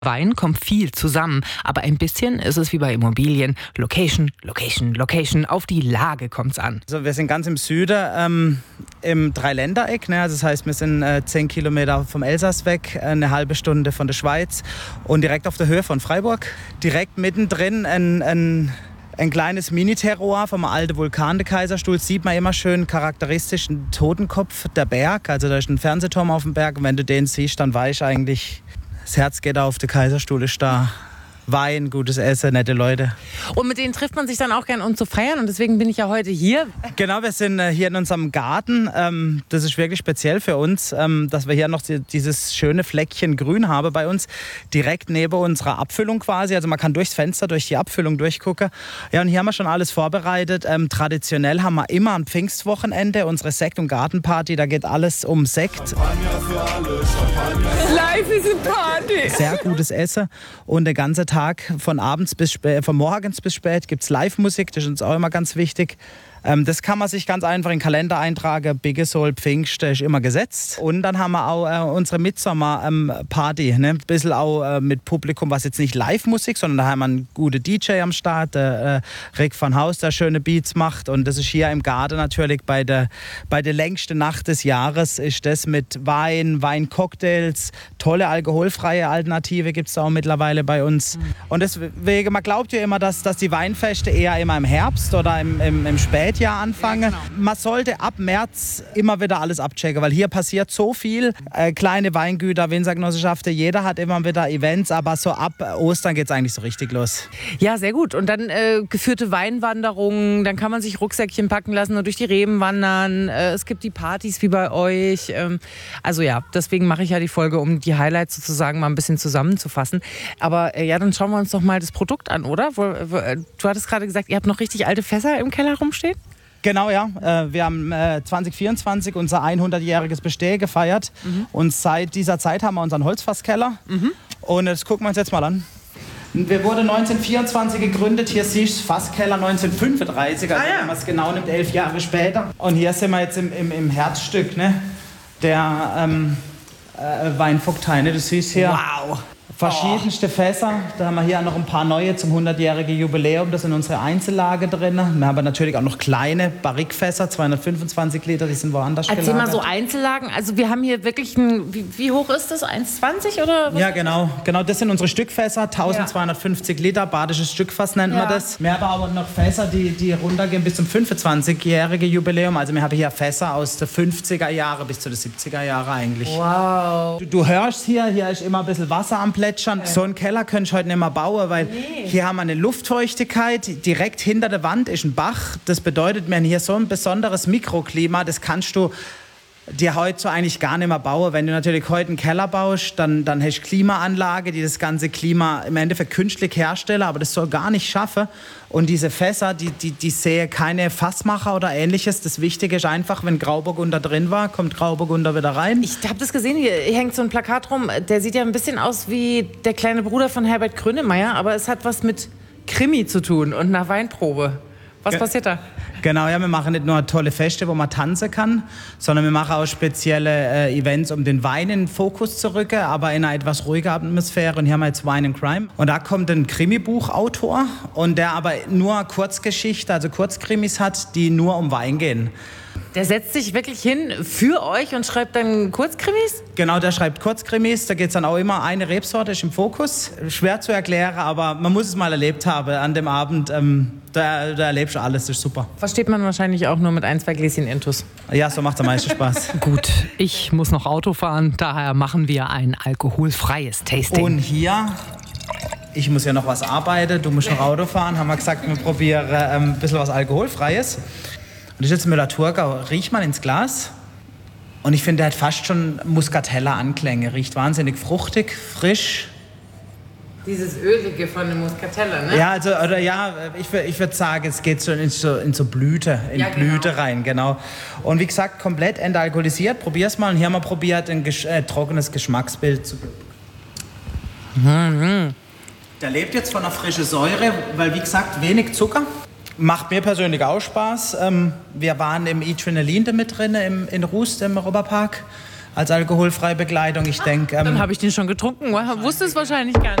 Wein kommt viel zusammen, aber ein bisschen ist es wie bei Immobilien. Location, Location, Location. Auf die Lage kommt's an. Also wir sind ganz im Süden, im Dreiländereck. Ne? Also das heißt, wir sind 10 Kilometer vom Elsass weg, eine halbe Stunde von der Schweiz und direkt auf der Höhe von Freiburg. Direkt mittendrin ein kleines Mini-Terroir vom alten Vulkan, der Kaiserstuhl, sieht man immer schön charakteristisch einen Totenkopf, der Berg. Also da ist ein Fernsehturm auf dem Berg und wenn du den siehst, dann weißt du eigentlich, das Herz geht auf, der Kaiserstuhl ist da. Wein, gutes Essen, nette Leute. Und mit denen trifft man sich dann auch gern, um zu feiern. Und deswegen bin ich ja heute hier. Genau, wir sind hier in unserem Garten. Das ist wirklich speziell für uns, dass wir hier noch dieses schöne Fleckchen Grün haben bei uns. Direkt neben unserer Abfüllung quasi. Also man kann durchs Fenster, durch die Abfüllung durchgucken. Ja, und hier haben wir schon alles vorbereitet. Traditionell haben wir immer am Pfingstwochenende unsere Sekt- und Gartenparty. Da geht alles um Sekt. Champagner für alle, Champagner. Life is a party. Sehr gutes Essen und der ganze Tag von morgens bis spät gibt es Live-Musik, das ist uns auch immer ganz wichtig. Das kann man sich ganz einfach in den Kalender eintragen. Biggesol, Pfingst ist immer gesetzt. Und dann haben wir auch unsere Mitsommer-Party. Ne? Ein bisschen auch mit Publikum, was jetzt nicht Live-Musik, sondern da haben wir einen guten DJ am Start, Rick van Haus, der schöne Beats macht. Und das ist hier im Garten natürlich bei der längsten Nacht des Jahres, ist das mit Wein, Weincocktails, tolle alkoholfreie Alternative gibt es auch mittlerweile bei uns. Und deswegen, man glaubt ja immer, dass die Weinfeste eher immer im Herbst oder im Spätjahr anfangen. Ja, genau. Man sollte ab März immer wieder alles abchecken, weil hier passiert so viel. Kleine Weingüter, Winzergenossenschaften, jeder hat immer wieder Events, aber so ab Ostern geht es eigentlich so richtig los. Ja, sehr gut. Und dann geführte Weinwanderungen, dann kann man sich Rucksäckchen packen lassen und durch die Reben wandern. Es gibt die Partys wie bei euch. Also ja, deswegen mache ich ja die Folge, um die Highlights sozusagen mal ein bisschen zusammenzufassen. Aber ja, dann schauen wir uns doch mal das Produkt an, oder? Du hattest gerade gesagt, ihr habt noch richtig alte Fässer im Keller rumstehen? Genau, ja. Wir haben 2024 unser 100-jähriges Bestehen gefeiert. Und seit dieser Zeit haben wir unseren Holzfasskeller. Und das gucken wir uns jetzt mal an. Wir wurden 1924 gegründet. Hier siehst du Fasskeller 1935, also wenn man es genau nimmt, 11 Jahre später. Und hier sind wir jetzt im Herzstück, ne? Der Weinvogtei. Ne? Du siehst hier verschiedenste Fässer. Da haben wir hier noch ein paar neue zum 100-jährigen Jubiläum. Das sind unsere Einzellage drin. Wir haben natürlich auch noch kleine Barrikfässer, 225 Liter, die sind woanders gelagert. Erzähl mal so Einzellagen. Also wir haben hier wirklich wie hoch ist das? 1,20 oder was? Ja, genau. Das sind unsere Stückfässer, 1250 Liter, badisches Stückfass nennt man das. Wir haben aber noch Fässer, die runtergehen bis zum 25-jährigen Jubiläum. Also wir haben hier Fässer aus den 50er Jahren bis zu den 70er Jahren eigentlich. Wow. Du hörst hier ist immer ein bisschen Wasser am Plätschern. So einen Keller könnte ich heute nicht mehr bauen, weil hier haben wir eine Luftfeuchtigkeit. Direkt hinter der Wand ist ein Bach. Das bedeutet, wir haben hier so ein besonderes Mikroklima. Das kannst du dir heute so eigentlich gar nicht mehr bauen. Wenn du natürlich heute einen Keller baust, dann hast du Klimaanlage, die das ganze Klima im Endeffekt künstlich herstellen, aber das soll gar nicht schaffen. Und diese Fässer, die sehen keine Fassmacher oder Ähnliches. Das Wichtige ist einfach, wenn Grauburgunder drin war, kommt Grauburgunder wieder rein. Ich habe das gesehen, hier hängt so ein Plakat rum. Der sieht ja ein bisschen aus wie der kleine Bruder von Herbert Grönemeyer, aber es hat was mit Krimi zu tun und einer Weinprobe. Was passiert da? Genau, ja, wir machen nicht nur tolle Feste, wo man tanzen kann, sondern wir machen auch spezielle Events, um den Wein in den Fokus zu rücken, aber in einer etwas ruhiger Atmosphäre. Und hier haben wir jetzt Wine and Crime. Und da kommt ein Krimibuchautor, und der aber nur Kurzgeschichte, also Kurzkrimis hat, die nur um Wein gehen. Der setzt sich wirklich hin für euch und schreibt dann Kurzkrimis? Genau, der schreibt Kurzkrimis. Da geht es dann auch immer, eine Rebsorte ist im Fokus. Schwer zu erklären, aber man muss es mal erlebt haben an dem Abend. Da erlebst du alles, das ist super. Versteht man wahrscheinlich auch nur mit 1, 2 Gläschen Intus. Ja, so macht es am meisten Spaß. Gut, ich muss noch Auto fahren, daher machen wir ein alkoholfreies Tasting. Und hier, ich muss ja noch was arbeiten, du musst noch Auto fahren, haben wir gesagt, wir probieren ein bisschen was Alkoholfreies. Und das ist jetzt Müller-Thurgau. Riecht man ins Glas. Und ich finde, der hat fast schon Muscatella-Anklänge. Riecht wahnsinnig fruchtig, frisch. Dieses Ölige von der Muscatella, ne? Ja, also, ich würde sagen, es geht so in so Blüte, Blüte rein, genau. Und wie gesagt, komplett entalkoholisiert. Probier's mal. Und hier haben wir probiert, ein trockenes Geschmacksbild zu bekommen. Der lebt jetzt von einer frischen Säure, weil, wie gesagt, wenig Zucker. Macht mir persönlich auch Spaß. Wir waren im E-Trinalin da mit drin, in Rust im Europapark. als alkoholfreie Begleitung. Ich denke, Dann habe ich den schon getrunken. Wusste es wahrscheinlich gar nicht.